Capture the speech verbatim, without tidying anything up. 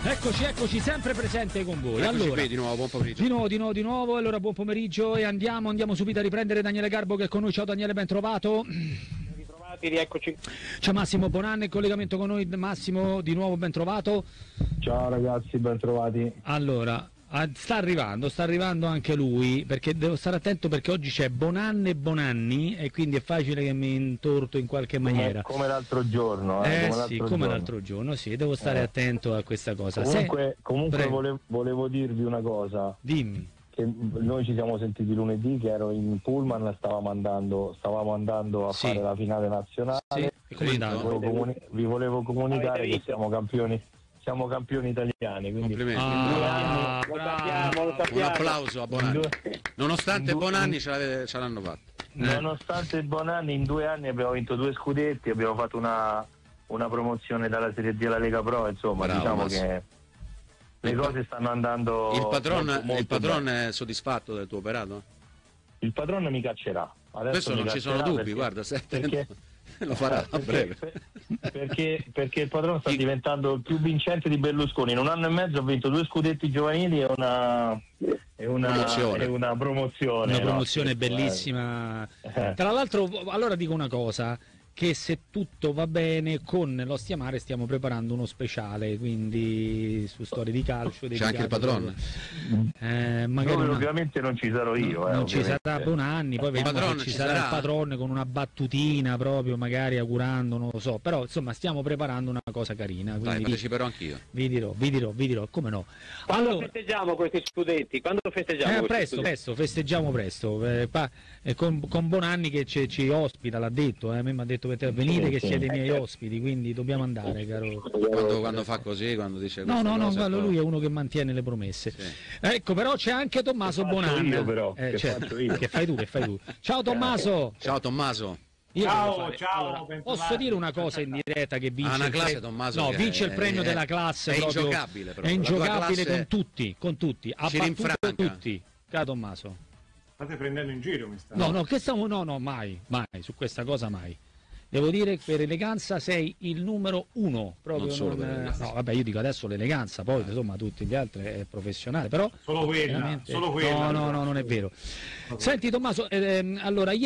Eccoci, eccoci, sempre presente con voi. Eccoci allora, qui, di nuovo, buon pomeriggio. Di nuovo, di nuovo, di nuovo. Allora, buon pomeriggio e andiamo, andiamo subito a riprendere Daniele Garbo che è con noi. Ciao Daniele, ben trovato. Ritrovati, rieccoci. C'è Massimo Bonanni in collegamento con noi. Massimo, di nuovo ben trovato. Ciao ragazzi, ben trovati. Allora, sta arrivando, sta arrivando anche lui, perché devo stare attento perché oggi c'è Bonanni e Bonanni e quindi è facile che mi intorto in qualche maniera. Come, come l'altro giorno. Eh, Eh come l'altro sì, come giorno. l'altro giorno, sì, devo stare Eh. attento a questa cosa. Comunque, Se... comunque volevo, volevo dirvi una cosa. Dimmi. Che noi ci siamo sentiti lunedì che ero in pullman, stavamo andando, stavamo andando a Sì. fare la finale nazionale. Sì, e come è vi, andato? volevo comuni- vi volevo comunicare Avete che vinto. siamo campioni, siamo campioni italiani. Quindi Complimenti. Ah, Lo bravo. sappiamo, lo Un sappiamo. applauso a in Bonanni. due- Nonostante in due- Bonanni ce, l'ave- ce l'hanno fatto. Nonostante il buon anno, in due anni abbiamo vinto due scudetti, abbiamo fatto una, una promozione dalla Serie D alla Lega Pro, insomma, Bravo, diciamo Massimo. che le Il- cose stanno andando Il padron, molto, molto il padron bene. è soddisfatto del tuo operato? Il padrone mi caccerà. Adesso Questo mi non ci sono caccerà dubbi, perché- guarda, stai attento. perché, Lo farà a perché, breve. per- perché, perché il padrone sta Chi- diventando il più vincente di Berlusconi. In un anno e mezzo ha vinto due scudetti giovanili e una, e una, Promozione. e una promozione. Una no? promozione Questo, eh. bellissima. Eh. Tra l'altro, allora dico una cosa, che se tutto va bene con l'Ostia Mare stiamo preparando uno speciale, quindi su storie di calcio. C'è anche il dedicato padron. proprio- Eh, magari Dove una- ovviamente non ci sarò io. eh, non ci ovviamente. sarà Bonanni, poi vediamo padron se ci ci sarà, sarà? il padrone con una battutina proprio, magari augurando, non lo so, però insomma stiamo preparando una cosa carina, Dai, quindi parteciperò anch'io. vi dirò, vi dirò, vi dirò, come no. Quando Allora, festeggiamo questi scudetti? Quando festeggiamo Eh, questi presto, scudetti? presto, festeggiamo presto. Eh, pa- eh, con, con Bonanni che ci, ci ospita, l'ha detto, eh, a me mi ha detto che te- venite Sì, che sì. siete i miei ospiti, quindi dobbiamo andare, caro. Quando, quando fa così, quando dice No, queste no, no, cose, quello, poi- lui è uno che mantiene le promesse. Sì. Ecco, però c'è anche Tommaso Che faccio Bonanni. io, però, Eh, che certo, faccio io. che fai tu, che fai tu. Ciao Tommaso. Ciao Tommaso. Io Ciao, devo fare- ciao, allora, bentrovati. posso dire una cosa in diretta che vince Ah, una il classe, pre- Tommaso, no, che vince è- il premio è- della classe è proprio- ingiocabile proprio. è La tua ingiocabile classe- con tutti, con tutti, ha Ci battuto rinfranca. tutti. Caro Tommaso. State prendendo in giro, mi sta. No, no, che stiamo, no, no, mai, mai, su questa cosa mai. Devo dire che per eleganza sei il numero uno, proprio Non solo non- per eleganza. no, vabbè, io dico adesso l'eleganza, poi insomma tutti gli altri è professionale, però Solo quella, veramente- solo quella. No, no, no, non è vero. Senti Tommaso, ehm, allora ieri